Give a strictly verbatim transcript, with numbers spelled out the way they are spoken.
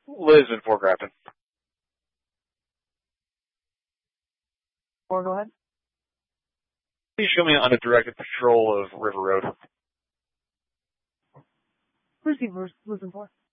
Liz in Fort Grafton. Four, go ahead. Please show me on a directed patrol of River Road. Receive, listen for.